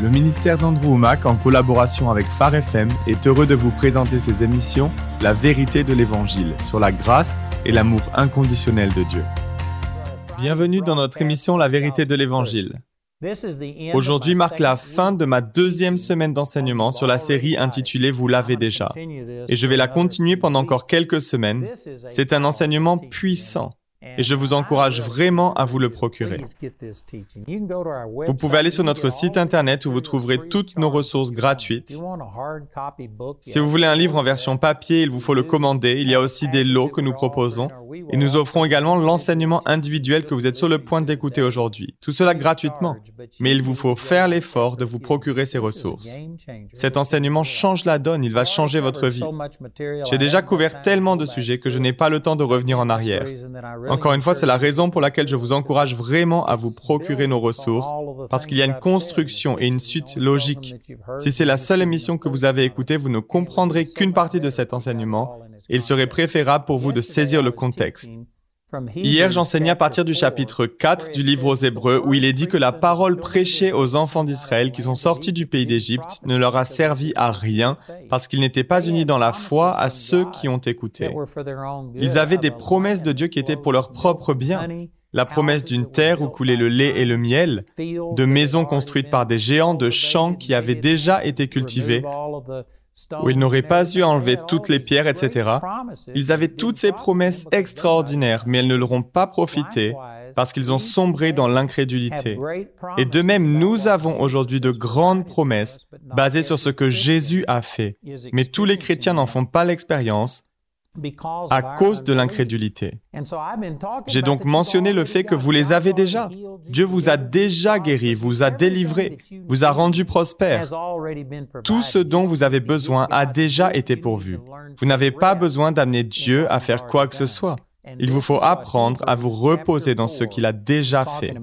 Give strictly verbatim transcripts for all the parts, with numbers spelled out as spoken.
Le ministère d'Andrew Wommack, en collaboration avec Phare F M, est heureux de vous présenter ses émissions « La vérité de l'Évangile » sur la grâce et l'amour inconditionnel de Dieu. Bienvenue dans notre émission « La vérité de l'Évangile ». Aujourd'hui marque la fin de ma deuxième semaine d'enseignement sur la série intitulée « Vous l'avez déjà ». Et je vais la continuer pendant encore quelques semaines. C'est un enseignement puissant. Et je vous encourage vraiment à vous le procurer. Vous pouvez aller sur notre site internet où vous trouverez toutes nos ressources gratuites. Si vous voulez un livre en version papier, il vous faut le commander. Il y a aussi des lots que nous proposons. Et nous offrons également l'enseignement individuel que vous êtes sur le point d'écouter aujourd'hui. Tout cela gratuitement. Mais il vous faut faire l'effort de vous procurer ces ressources. Cet enseignement change la donne, il va changer votre vie. J'ai déjà couvert tellement de sujets que je n'ai pas le temps de revenir en arrière. Encore une fois, c'est la raison pour laquelle je vous encourage vraiment à vous procurer nos ressources, parce qu'il y a une construction et une suite logique. Si c'est la seule émission que vous avez écoutée, vous ne comprendrez qu'une partie de cet enseignement, et il serait préférable pour vous de saisir le contexte. Hier, j'enseignais à partir du chapitre quatre du livre aux Hébreux, où il est dit que la parole prêchée aux enfants d'Israël qui sont sortis du pays d'Égypte ne leur a servi à rien, parce qu'ils n'étaient pas unis dans la foi à ceux qui ont écouté. Ils avaient des promesses de Dieu qui étaient pour leur propre bien. La promesse d'une terre où coulait le lait et le miel, de maisons construites par des géants, de champs qui avaient déjà été cultivés, où ils n'auraient pas eu à enlever toutes les pierres, et cetera. Ils avaient toutes ces promesses extraordinaires, mais elles ne leur ont pas profité parce qu'ils ont sombré dans l'incrédulité. Et de même, nous avons aujourd'hui de grandes promesses basées sur ce que Jésus a fait. Mais tous les chrétiens n'en font pas l'expérience à cause de l'incrédulité. J'ai donc mentionné le fait que vous les avez déjà. Dieu vous a déjà guéri, vous a délivré, vous a rendu prospère. Tout ce dont vous avez besoin a déjà été pourvu. Vous n'avez pas besoin d'amener Dieu à faire quoi que ce soit. Il vous faut apprendre à vous reposer dans ce qu'il a déjà fait.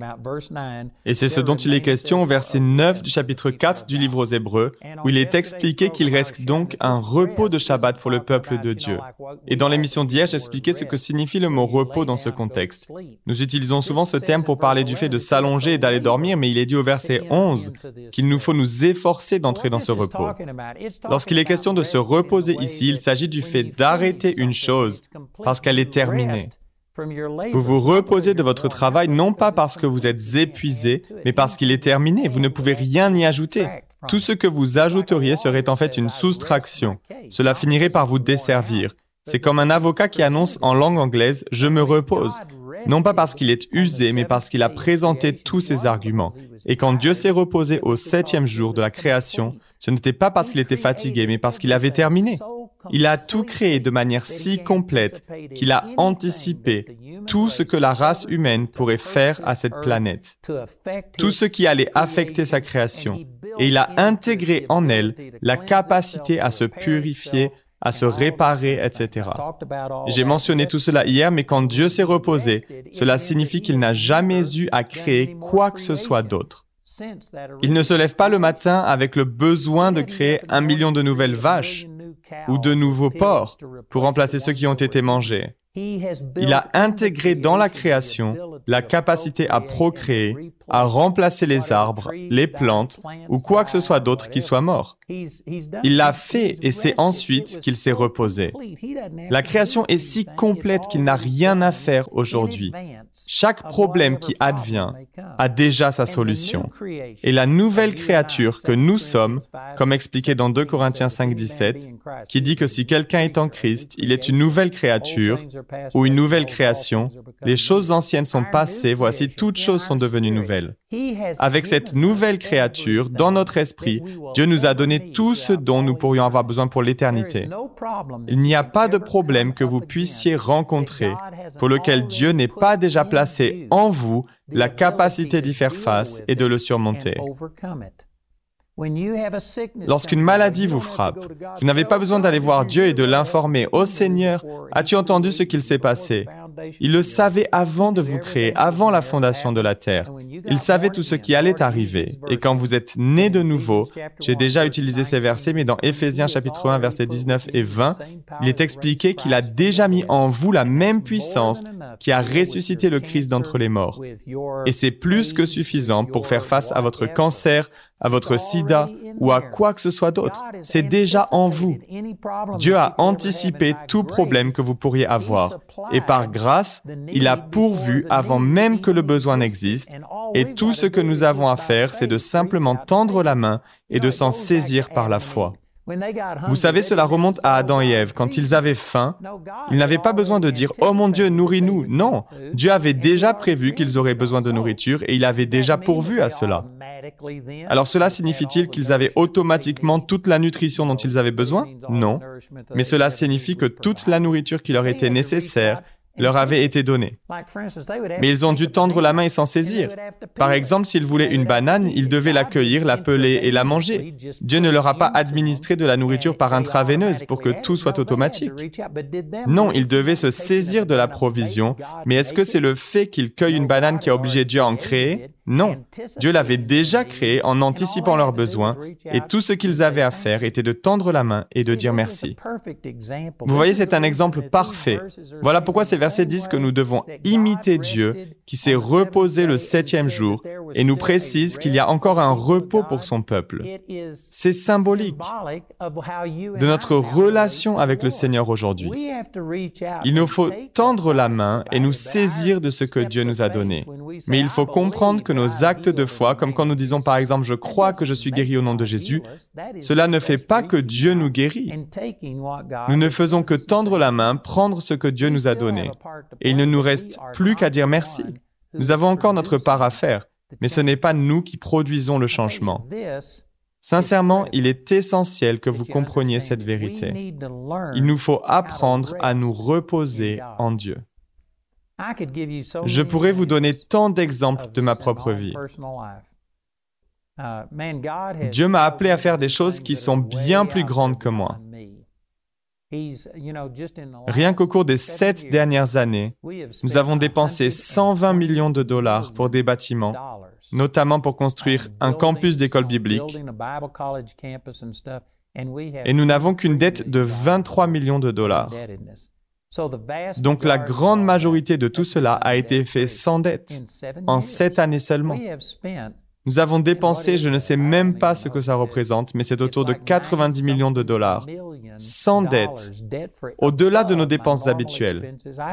Et c'est ce dont il est question au verset neuf du chapitre quatre du livre aux Hébreux, où il est expliqué qu'il reste donc un repos de Shabbat pour le peuple de Dieu. Et dans l'émission d'hier, j'expliquais ce que signifie le mot repos dans ce contexte. Nous utilisons souvent ce terme pour parler du fait de s'allonger et d'aller dormir, mais il est dit au verset onze qu'il nous faut nous efforcer d'entrer dans ce repos. Lorsqu'il est question de se reposer ici, il s'agit du fait d'arrêter une chose parce qu'elle est terminée. Vous vous reposez de votre travail non pas parce que vous êtes épuisé, mais parce qu'il est terminé. Vous ne pouvez rien y ajouter. Tout ce que vous ajouteriez serait en fait une soustraction. Cela finirait par vous desservir. C'est comme un avocat qui annonce en langue anglaise « je me repose ». Non pas parce qu'il est usé, mais parce qu'il a présenté tous ses arguments. Et quand Dieu s'est reposé au septième jour de la création, ce n'était pas parce qu'il était fatigué, mais parce qu'il avait terminé. Il a tout créé de manière si complète qu'il a anticipé tout ce que la race humaine pourrait faire à cette planète, tout ce qui allait affecter sa création, et il a intégré en elle la capacité à se purifier, à se réparer, et cetera. J'ai mentionné tout cela hier, mais quand Dieu s'est reposé, cela signifie qu'il n'a jamais eu à créer quoi que ce soit d'autre. Il ne se lève pas le matin avec le besoin de créer un million de nouvelles vaches ou de nouveaux porcs pour remplacer ceux qui ont été mangés. Il a intégré dans la création la capacité à procréer, à remplacer les arbres, les plantes ou quoi que ce soit d'autre qui soit mort. Il l'a fait et c'est ensuite qu'il s'est reposé. La création est si complète qu'il n'a rien à faire aujourd'hui. Chaque problème qui advient a déjà sa solution. Et la nouvelle créature que nous sommes, comme expliqué dans deux Corinthiens cinq, dix-sept, qui dit que si quelqu'un est en Christ, il est une nouvelle créature ou une nouvelle création, les choses anciennes sont passées, voici toutes choses sont devenues nouvelles. Avec cette nouvelle créature, dans notre esprit, Dieu nous a donné tout ce dont nous pourrions avoir besoin pour l'éternité. Il n'y a pas de problème que vous puissiez rencontrer pour lequel Dieu n'ait pas déjà placé en vous la capacité d'y faire face et de le surmonter. Lorsqu'une maladie vous frappe, vous n'avez pas besoin d'aller voir Dieu et de l'informer. « Oh Seigneur, as-tu entendu ce qu'il s'est passé? Il le savait avant de vous créer, avant la fondation de la terre. Il savait tout ce qui allait arriver. Et quand vous êtes né de nouveau, j'ai déjà utilisé ces versets, mais dans Éphésiens chapitre un, versets dix-neuf et vingt, il est expliqué qu'il a déjà mis en vous la même puissance qui a ressuscité le Christ d'entre les morts. Et c'est plus que suffisant pour faire face à votre cancer, à votre sida ou à quoi que ce soit d'autre. C'est déjà en vous. Dieu a anticipé tout problème que vous pourriez avoir. Et par grâce, il a pourvu avant même que le besoin n'existe. Et tout ce que nous avons à faire, c'est de simplement tendre la main et de s'en saisir par la foi. Vous savez, cela remonte à Adam et Ève. Quand ils avaient faim, ils n'avaient pas besoin de dire « Oh mon Dieu, nourris-nous ». Non, Dieu avait déjà prévu qu'ils auraient besoin de nourriture et il avait déjà pourvu à cela. Alors cela signifie-t-il qu'ils avaient automatiquement toute la nutrition dont ils avaient besoin? Non. Mais cela signifie que toute la nourriture qui leur était nécessaire leur avait été donnée. Mais ils ont dû tendre la main et s'en saisir. Par exemple, s'ils voulaient une banane, ils devaient la cueillir, la peler et la manger. Dieu ne leur a pas administré de la nourriture par intraveineuse pour que tout soit automatique. Non, ils devaient se saisir de la provision, mais est-ce que c'est le fait qu'ils cueillent une banane qui a obligé Dieu à en créer? Non. Dieu l'avait déjà créé en anticipant leurs besoins, et tout ce qu'ils avaient à faire était de tendre la main et de dire merci. Vous voyez, c'est un exemple parfait. Voilà pourquoi ces versets disent que nous devons imiter Dieu qui s'est reposé le septième jour et nous précise qu'il y a encore un repos pour son peuple. C'est symbolique de notre relation avec le Seigneur aujourd'hui. Il nous faut tendre la main et nous saisir de ce que Dieu nous a donné. Mais il faut comprendre que nos actes de foi, comme quand nous disons par exemple « Je crois que je suis guéri au nom de Jésus », cela ne fait pas que Dieu nous guérit. Nous ne faisons que tendre la main, prendre ce que Dieu nous a donné. Et il ne nous reste plus qu'à dire merci. Nous avons encore notre part à faire, mais ce n'est pas nous qui produisons le changement. Sincèrement, il est essentiel que vous compreniez cette vérité. Il nous faut apprendre à nous reposer en Dieu. Je pourrais vous donner tant d'exemples de ma propre vie. Dieu m'a appelé à faire des choses qui sont bien plus grandes que moi. Rien qu'au cours des sept dernières années, nous avons dépensé cent vingt millions de dollars pour des bâtiments, notamment pour construire un campus d'école biblique, et nous n'avons qu'une dette de vingt-trois millions de dollars. Donc la grande majorité de tout cela a été fait sans dette, en sept années seulement. Nous avons dépensé, je ne sais même pas ce que ça représente, mais c'est autour de quatre-vingt-dix millions de dollars, sans dette, au-delà de nos dépenses habituelles.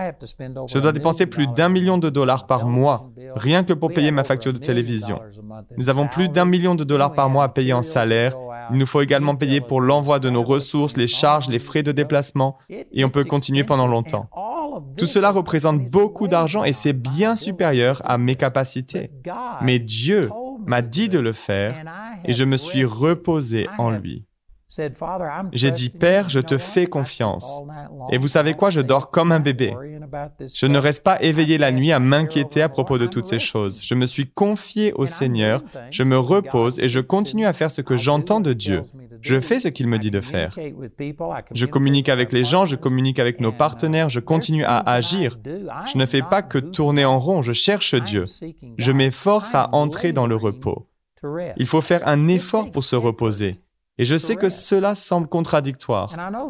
Je dois dépenser plus d'un million de dollars par mois, rien que pour payer ma facture de télévision. Nous avons plus d'un million de dollars par mois à payer en salaire. Il nous faut également payer pour l'envoi de nos ressources, les charges, les frais de déplacement, et on peut continuer pendant longtemps. Tout cela représente beaucoup d'argent et c'est bien supérieur à mes capacités. Mais Dieu m'a dit de le faire et je me suis reposé en lui. J'ai dit, Père, je te fais confiance. Et vous savez quoi, je dors comme un bébé. Je ne reste pas éveillé la nuit à m'inquiéter à propos de toutes ces choses. Je me suis confié au Seigneur, je me repose et je continue à faire ce que j'entends de Dieu. Je fais ce qu'il me dit de faire. Je communique avec les gens, je communique avec nos partenaires, je continue à agir. Je ne fais pas que tourner en rond, je cherche Dieu. Je m'efforce à entrer dans le repos. Il faut faire un effort pour se reposer. Et je sais que cela semble contradictoire,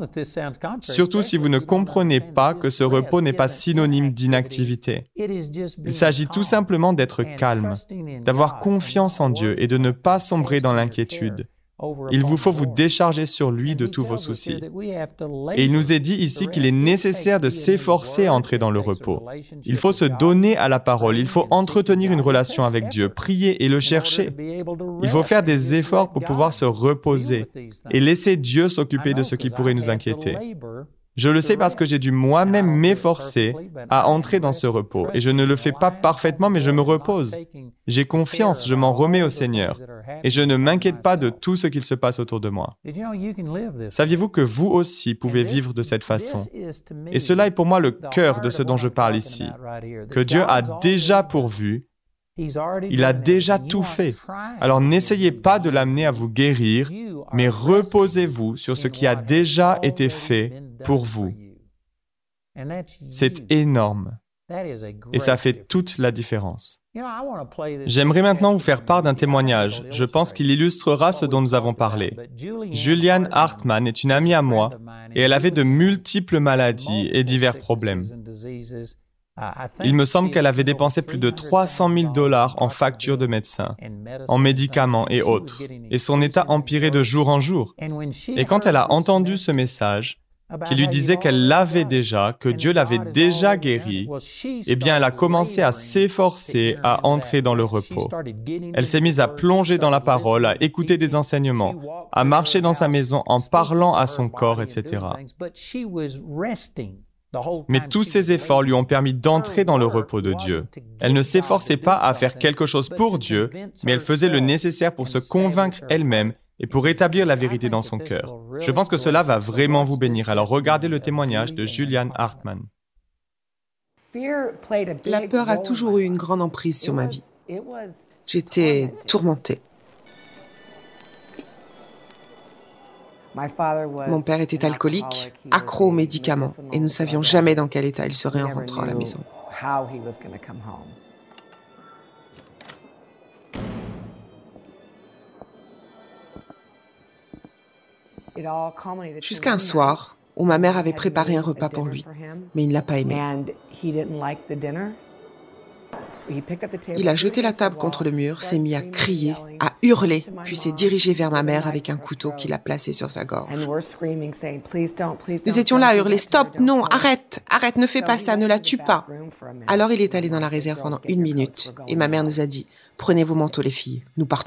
surtout si vous ne comprenez pas que ce repos n'est pas synonyme d'inactivité. Il s'agit tout simplement d'être calme, d'avoir confiance en Dieu et de ne pas sombrer dans l'inquiétude. Il vous faut vous décharger sur lui de tous vos soucis. Et il nous est dit ici qu'il est nécessaire de s'efforcer à entrer dans le repos. Il faut se donner à la parole, il faut entretenir une relation avec Dieu, prier et le chercher. Il faut faire des efforts pour pouvoir se reposer et laisser Dieu s'occuper de ce qui pourrait nous inquiéter. Je le sais parce que j'ai dû moi-même m'efforcer à entrer dans ce repos. Et je ne le fais pas parfaitement, mais je me repose. J'ai confiance, je m'en remets au Seigneur. Et je ne m'inquiète pas de tout ce qu'il se passe autour de moi. Saviez-vous que vous aussi pouvez vivre de cette façon? Et cela est pour moi le cœur de ce dont je parle ici. Que Dieu a déjà pourvu. Il a déjà tout fait. Alors n'essayez pas de l'amener à vous guérir, mais reposez-vous sur ce qui a déjà été fait pour vous. C'est énorme. Et ça fait toute la différence. J'aimerais maintenant vous faire part d'un témoignage. Je pense qu'il illustrera ce dont nous avons parlé. Julianne Hartman est une amie à moi et elle avait de multiples maladies et divers problèmes. Il me semble qu'elle avait dépensé plus de trois cent mille dollars en factures de médecins, en médicaments et autres, et son état empirait de jour en jour. Et quand elle a entendu ce message, qui lui disait qu'elle l'avait déjà, que Dieu l'avait déjà guérie, eh bien elle a commencé à s'efforcer à entrer dans le repos. Elle s'est mise à plonger dans la parole, à écouter des enseignements, à marcher dans sa maison en parlant à son corps, et cetera. Mais tous ces efforts lui ont permis d'entrer dans le repos de Dieu. Elle ne s'efforçait pas à faire quelque chose pour Dieu, mais elle faisait le nécessaire pour se convaincre elle-même et pour établir la vérité dans son cœur. Je pense que cela va vraiment vous bénir. Alors regardez le témoignage de Julianne Hartman. La peur a toujours eu une grande emprise sur ma vie. J'étais tourmentée. Mon père était alcoolique, accro aux médicaments, et nous ne savions jamais dans quel état il serait en rentrant à la maison. Jusqu'à un soir où ma mère avait préparé un repas pour lui, mais il ne l'a pas aimé. Il a jeté la table contre le mur, s'est mis à crier, à hurler, puis s'est dirigé vers ma mère avec un couteau qu'il a placé sur sa gorge. Nous étions là à hurler « Stop, non, arrête, arrête, ne fais pas ça, ne la tue pas !» Alors il est allé dans la réserve pendant une minute et ma mère nous a dit « Prenez vos manteaux les filles, nous partons ».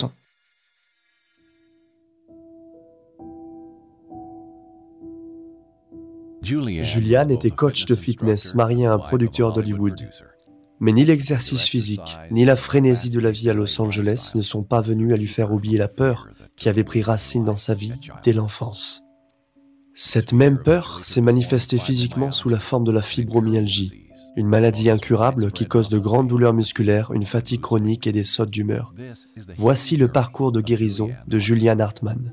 Julianne était coach de fitness mariée à un producteur d'Hollywood. Mais ni l'exercice physique, ni la frénésie de la vie à Los Angeles ne sont pas venus à lui faire oublier la peur qui avait pris racine dans sa vie dès l'enfance. Cette même peur s'est manifestée physiquement sous la forme de la fibromyalgie, une maladie incurable qui cause de grandes douleurs musculaires, une fatigue chronique et des sautes d'humeur. Voici le parcours de guérison de Julianne Hartman.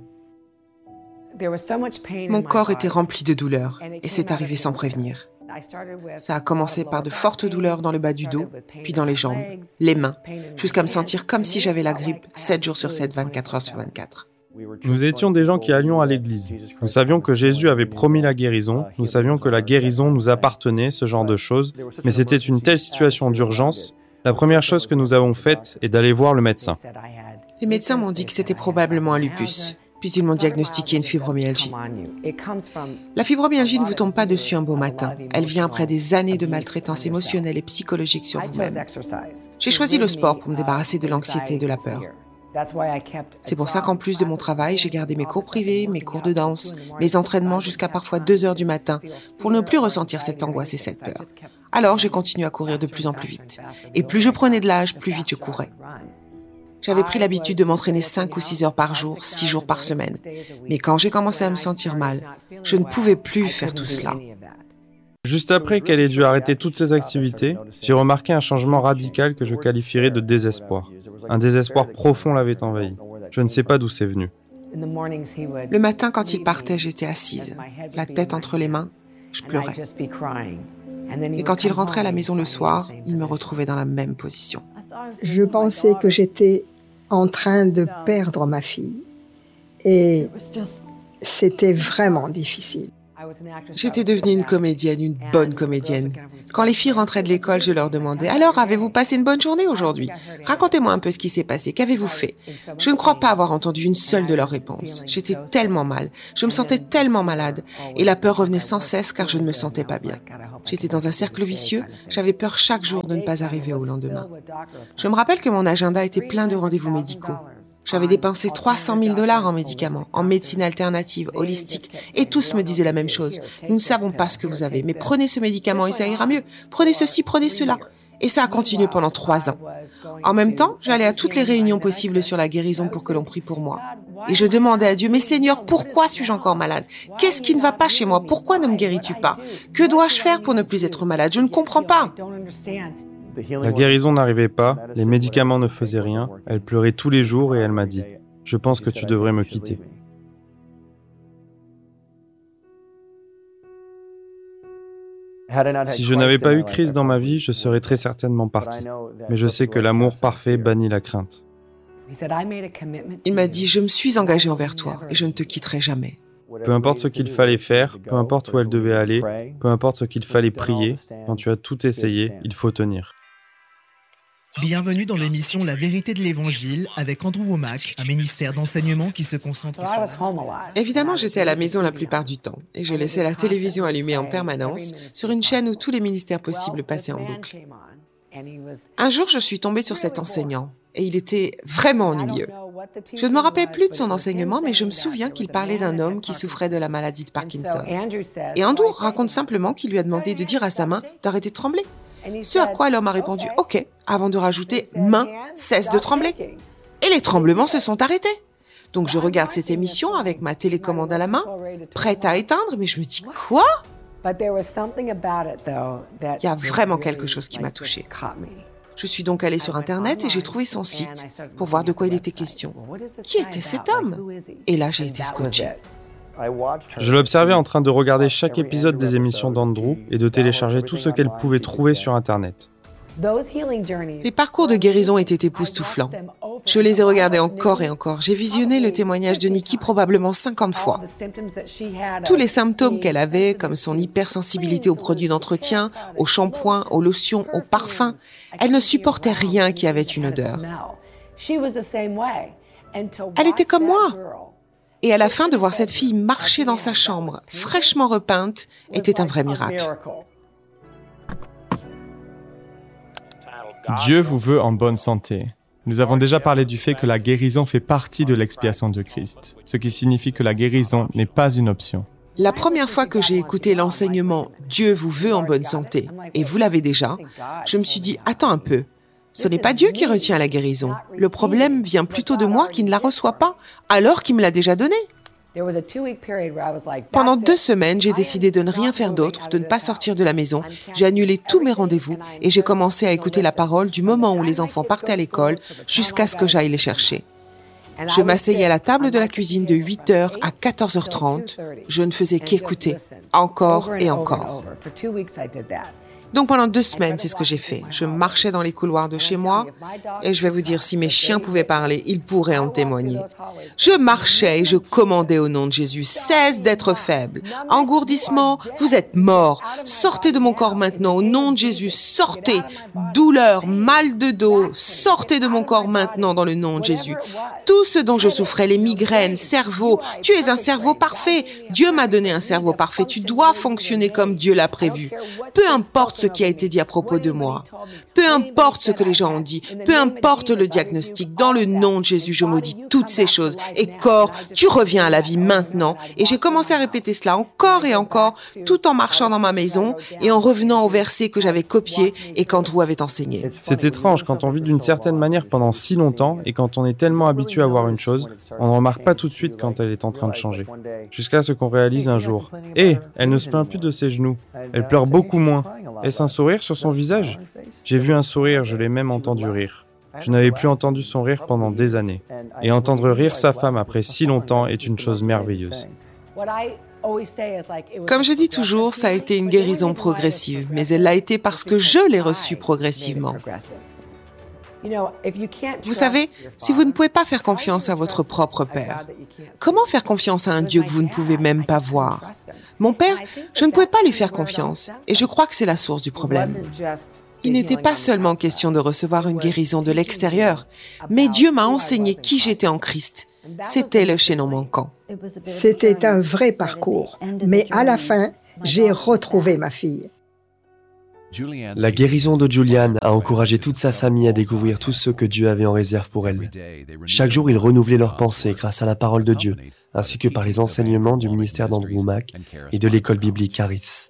Mon corps était rempli de douleurs et c'est arrivé sans prévenir. Ça a commencé par de fortes douleurs dans le bas du dos, puis dans les jambes, les mains, jusqu'à me sentir comme si j'avais la grippe sept jours sur sept, vingt-quatre heures sur vingt-quatre. Nous étions des gens qui allions à l'église. Nous savions que Jésus avait promis la guérison, nous savions que la guérison nous appartenait, ce genre de choses, mais c'était une telle situation d'urgence. La première chose que nous avons faite est d'aller voir le médecin. Les médecins m'ont dit que c'était probablement un lupus. Puis ils m'ont diagnostiqué une fibromyalgie. La fibromyalgie ne vous tombe pas dessus un beau matin. Elle vient après des années de maltraitance émotionnelle et psychologique sur vous-même. J'ai choisi le sport pour me débarrasser de l'anxiété et de la peur. C'est pour ça qu'en plus de mon travail, j'ai gardé mes cours privés, mes cours de danse, mes entraînements jusqu'à parfois deux heures du matin pour ne plus ressentir cette angoisse et cette peur. Alors j'ai continué à courir de plus en plus vite. Et plus je prenais de l'âge, plus vite je courais. J'avais pris l'habitude de m'entraîner cinq ou six heures par jour, six jours par semaine. Mais quand j'ai commencé à me sentir mal, je ne pouvais plus faire tout cela. Juste après qu'elle ait dû arrêter toutes ses activités, j'ai remarqué un changement radical que je qualifierais de désespoir. Un désespoir profond l'avait envahi. Je ne sais pas d'où c'est venu. Le matin, quand il partait, j'étais assise, la tête entre les mains, je pleurais. Et quand il rentrait à la maison le soir, il me retrouvait dans la même position. Je pensais que j'étais en train de perdre ma fille. Et c'était vraiment difficile. J'étais devenue une comédienne, une bonne comédienne. Quand les filles rentraient de l'école, je leur demandais « Alors, avez-vous passé une bonne journée aujourd'hui? Racontez-moi un peu ce qui s'est passé, qu'avez-vous fait ?» Je ne crois pas avoir entendu une seule de leurs réponses. J'étais tellement mal, je me sentais tellement malade, et la peur revenait sans cesse car je ne me sentais pas bien. J'étais dans un cercle vicieux, j'avais peur chaque jour de ne pas arriver au lendemain. Je me rappelle que mon agenda était plein de rendez-vous médicaux. J'avais dépensé trois cent mille dollars en médicaments, en médecine alternative, holistique, et tous me disaient la même chose. Nous ne savons pas ce que vous avez, mais prenez ce médicament et ça ira mieux. Prenez ceci, prenez cela. Et ça a continué pendant trois ans. En même temps, j'allais à toutes les réunions possibles sur la guérison pour que l'on prie pour moi. Et je demandais à Dieu, mais Seigneur, pourquoi suis-je encore malade? Qu'est-ce qui ne va pas chez moi? Pourquoi ne me guéris-tu pas? Que dois-je faire pour ne plus être malade? Je ne comprends pas. La guérison n'arrivait pas, les médicaments ne faisaient rien, elle pleurait tous les jours et elle m'a dit « Je pense que tu devrais me quitter ». Si je n'avais pas eu Christ dans ma vie, je serais très certainement parti. Mais je sais que l'amour parfait bannit la crainte. Il m'a dit, je me suis engagé envers toi et je ne te quitterai jamais. Peu importe ce qu'il fallait faire, peu importe où elle devait aller, peu importe ce qu'il fallait prier, quand tu as tout essayé, il faut tenir. Bienvenue dans l'émission La vérité de l'Évangile avec Andrew Wommack, un ministère d'enseignement qui se concentre sur... Évidemment, j'étais à la maison la plupart du temps et je laissais la télévision allumée en permanence sur une chaîne où tous les ministères possibles passaient en boucle. Un jour, je suis tombée sur cet enseignant et il était vraiment ennuyeux. Je ne me rappelais plus de son enseignement, mais je me souviens qu'il parlait d'un homme qui souffrait de la maladie de Parkinson. Et Andrew raconte simplement qu'il lui a demandé de dire à sa main d'arrêter de trembler. Ce à quoi l'homme a répondu « Ok », avant de rajouter « Main, cesse de trembler ». Et les tremblements se sont arrêtés. Donc je regarde cette émission avec ma télécommande à la main, prête à éteindre, mais je me dis « Quoi ?» Il y a vraiment quelque chose qui m'a touchée. Je suis donc allée sur Internet et j'ai trouvé son site pour voir de quoi il était question. Qui était cet homme ? Et là, j'ai été scotchée. Je l'observais en train de regarder chaque épisode des émissions d'Andrew et de télécharger tout ce qu'elle pouvait trouver sur Internet. Les parcours de guérison étaient époustouflants. Je les ai regardés encore et encore. J'ai visionné le témoignage de Nikki probablement cinquante fois. Tous les symptômes qu'elle avait, comme son hypersensibilité aux produits d'entretien, aux shampoings, aux lotions, aux parfums, elle ne supportait rien qui avait une odeur. Elle était comme moi. Et à la fin, de voir cette fille marcher dans sa chambre, fraîchement repeinte, était un vrai miracle. Dieu vous veut en bonne santé. Nous avons déjà parlé du fait que la guérison fait partie de l'expiation de Christ, ce qui signifie que la guérison n'est pas une option. La première fois que j'ai écouté l'enseignement « Dieu vous veut en bonne santé » et vous l'avez déjà, je me suis dit « Attends un peu, ce n'est pas Dieu qui retient la guérison. Le problème vient plutôt de moi qui ne la reçois pas, alors qu'il me l'a déjà donnée. » Pendant deux semaines, j'ai décidé de ne rien faire d'autre, de ne pas sortir de la maison. J'ai annulé tous mes rendez-vous et j'ai commencé à écouter la parole du moment où les enfants partaient à l'école jusqu'à ce que j'aille les chercher. Je m'asseyais à la table de la cuisine de huit heures à quatorze heures trente. Je ne faisais qu'écouter, encore et encore. Donc pendant deux semaines, c'est ce que j'ai fait. Je marchais dans les couloirs de chez moi et je vais vous dire, si mes chiens pouvaient parler, ils pourraient en témoigner. Je marchais et je commandais au nom de Jésus, cesse d'être faible. Engourdissement, vous êtes mort. Sortez de mon corps maintenant, au nom de Jésus, sortez. Douleur, mal de dos, sortez de mon corps maintenant dans le nom de Jésus. Tout ce dont je souffrais, les migraines, cerveau, tu es un cerveau parfait. Dieu m'a donné un cerveau parfait. Tu dois fonctionner comme Dieu l'a prévu. Peu importe ce qui a été dit à propos de moi. Peu importe ce que les gens ont dit. Peu importe le diagnostic. Dans le nom de Jésus, je maudis toutes ces choses. Et corps, tu reviens à la vie maintenant. Et j'ai commencé à répéter cela encore et encore, tout en marchant dans ma maison et en revenant au verset que j'avais copié et qu'Andrew avait enseigné. C'est étrange quand on vit d'une certaine manière pendant si longtemps et quand on est tellement habitué à voir une chose, on ne remarque pas tout de suite quand elle est en train de changer. Jusqu'à ce qu'on réalise un jour. Hé, elle ne se plaint plus de ses genoux. Elle pleure beaucoup moins. Est-ce un sourire sur son visage ? J'ai vu un sourire, je l'ai même entendu rire. Je n'avais plus entendu son rire pendant des années. Et entendre rire sa femme après si longtemps est une chose merveilleuse. Comme je dis toujours, ça a été une guérison progressive, mais elle l'a été parce que je l'ai reçue progressivement. Vous savez, si vous ne pouvez pas faire confiance à votre propre père, comment faire confiance à un Dieu que vous ne pouvez même pas voir ? Mon père, je ne pouvais pas lui faire confiance, et je crois que c'est la source du problème. Il n'était pas seulement question de recevoir une guérison de l'extérieur, mais Dieu m'a enseigné qui j'étais en Christ. C'était le chaînon manquant. C'était un vrai parcours, mais à la fin, j'ai retrouvé ma fille. La guérison de Julian a encouragé toute sa famille à découvrir tout ce que Dieu avait en réserve pour elle. Chaque jour, ils renouvelaient leurs pensées grâce à la parole de Dieu, ainsi que par les enseignements du ministère d'Andrew Wommack et de l'école biblique Charis.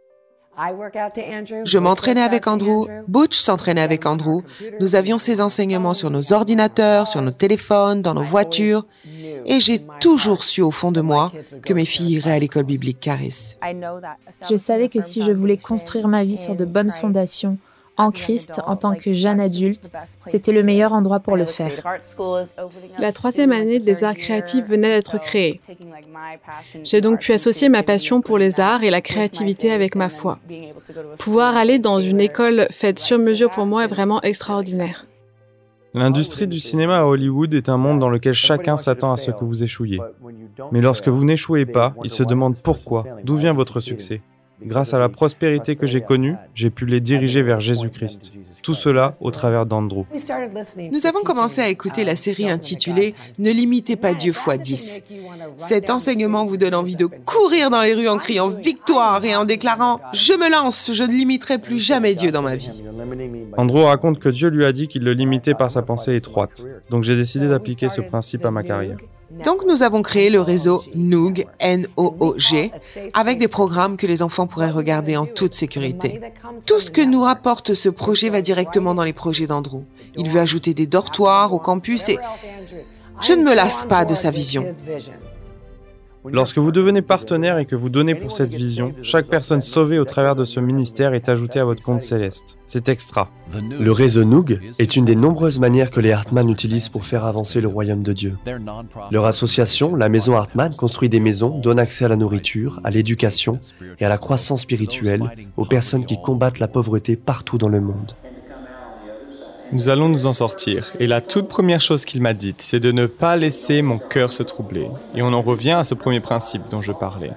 Je m'entraînais avec Andrew, Butch s'entraînait avec Andrew. Nous avions ces enseignements sur nos ordinateurs, sur nos téléphones, dans nos voitures. Et j'ai toujours su au fond de moi que mes filles iraient à l'école biblique Charis. Je savais que si je voulais construire ma vie sur de bonnes fondations, en Christ en tant que jeune adulte, c'était le meilleur endroit pour le faire. La troisième année des arts créatifs venait d'être créée. J'ai donc pu associer ma passion pour les arts et la créativité avec ma foi. Pouvoir aller dans une école faite sur mesure pour moi est vraiment extraordinaire. L'industrie du cinéma à Hollywood est un monde dans lequel chacun s'attend à ce que vous échouiez. Mais lorsque vous n'échouez pas, ils se demandent pourquoi, d'où vient votre succès. Grâce à la prospérité que j'ai connue, j'ai pu les diriger vers Jésus-Christ. Tout cela au travers d'Andrew. Nous avons commencé à écouter la série intitulée « Ne limitez pas Dieu fois dix ». Cet enseignement vous donne envie de courir dans les rues en criant « Victoire » et en déclarant « Je me lance, je ne limiterai plus jamais Dieu dans ma vie ». Andrew raconte que Dieu lui a dit qu'il le limitait par sa pensée étroite. Donc j'ai décidé d'appliquer ce principe à ma carrière. Donc nous avons créé le réseau Noog, N O O G, avec des programmes que les enfants pourraient regarder en toute sécurité. Tout ce que nous rapporte ce projet va directement dans les projets d'Andrew. Il veut ajouter des dortoirs au campus et je ne me lasse pas de sa vision. Lorsque vous devenez partenaire et que vous donnez pour cette vision, chaque personne sauvée au travers de ce ministère est ajoutée à votre compte céleste. C'est extra. Le réseau Noog est une des nombreuses manières que les Hartman utilisent pour faire avancer le royaume de Dieu. Leur association, la Maison Hartman, construit des maisons, donne accès à la nourriture, à l'éducation et à la croissance spirituelle aux personnes qui combattent la pauvreté partout dans le monde. Nous allons nous en sortir. Et la toute première chose qu'il m'a dite, c'est de ne pas laisser mon cœur se troubler. Et on en revient à ce premier principe dont je parlais.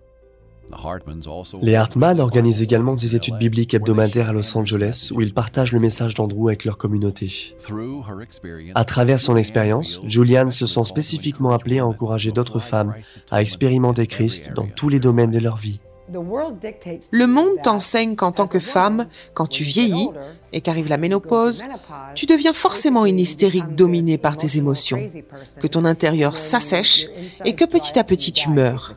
Les Hartman organisent également des études bibliques hebdomadaires à Los Angeles où ils partagent le message d'Andrew avec leur communauté. À travers son expérience, Julianne se sent spécifiquement appelée à encourager d'autres femmes à expérimenter Christ dans tous les domaines de leur vie. Le monde t'enseigne qu'en tant que femme, quand tu vieillis et qu'arrive la ménopause, tu deviens forcément une hystérique dominée par tes émotions, que ton intérieur s'assèche et que petit à petit tu meurs.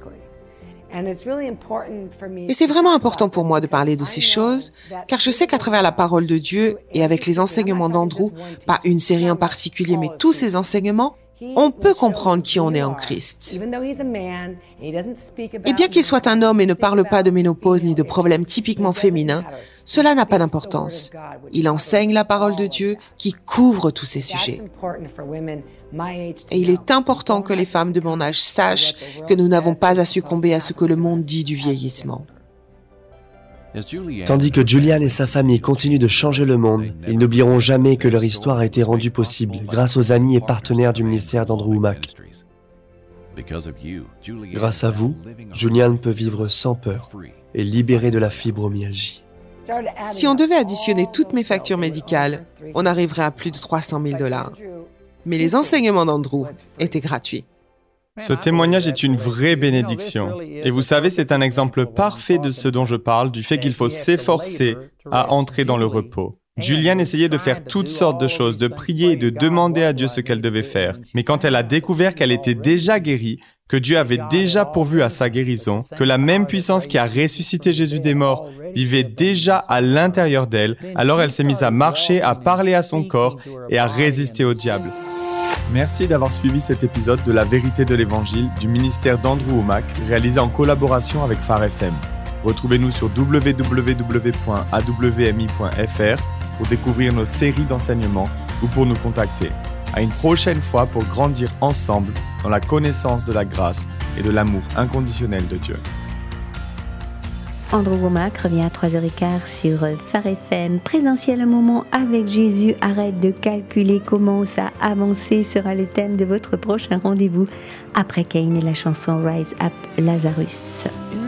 Et c'est vraiment important pour moi de parler de ces choses, car je sais qu'à travers la parole de Dieu et avec les enseignements d'Andrew, pas une série en particulier, mais tous ces enseignements, on peut comprendre qui on est en Christ. Et bien qu'il soit un homme et ne parle pas de ménopause ni de problèmes typiquement féminins, cela n'a pas d'importance. Il enseigne la parole de Dieu qui couvre tous ces sujets. Et il est important que les femmes de mon âge sachent que nous n'avons pas à succomber à ce que le monde dit du vieillissement. Tandis que Julianne et sa famille continuent de changer le monde, ils n'oublieront jamais que leur histoire a été rendue possible grâce aux amis et partenaires du ministère d'Andrew Wommack. Grâce à vous, Julianne peut vivre sans peur et libérée de la fibromyalgie. Si on devait additionner toutes mes factures médicales, on arriverait à plus de trois cent mille dollars. Mais les enseignements d'Andrew étaient gratuits. Ce témoignage est une vraie bénédiction. Et vous savez, c'est un exemple parfait de ce dont je parle, du fait qu'il faut s'efforcer à entrer dans le repos. Julianne essayait de faire toutes sortes de choses, de prier et de demander à Dieu ce qu'elle devait faire. Mais quand elle a découvert qu'elle était déjà guérie, que Dieu avait déjà pourvu à sa guérison, que la même puissance qui a ressuscité Jésus des morts vivait déjà à l'intérieur d'elle, alors elle s'est mise à marcher, à parler à son corps et à résister au diable. Merci d'avoir suivi cet épisode de La Vérité de l'Évangile du ministère d'Andrew Wommack, réalisé en collaboration avec Phare F M. Retrouvez-nous sur w w w point a w m i point f r pour découvrir nos séries d'enseignements ou pour nous contacter. À une prochaine fois pour grandir ensemble dans la connaissance de la grâce et de l'amour inconditionnel de Dieu. Andrew Wommack revient à trois heures quinze sur Phare F M. Présentiel un moment avec Jésus. Arrête de calculer, commence à avancer sera le thème de votre prochain rendez-vous après Cain et la chanson Rise Up Lazarus.